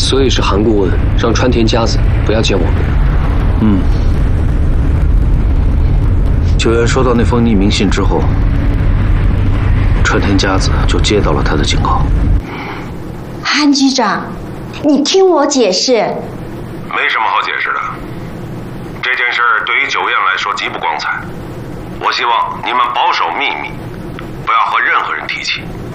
所以是韩顾问让川田家子不要见我们。 九原收到那封匿名信之后，川田家子就接到了他的警告。 韩局长，你听我解释。 没什么好解释的，这件事对于九燕来说极不光彩。我希望你们保守秘密，不要和任何人提起。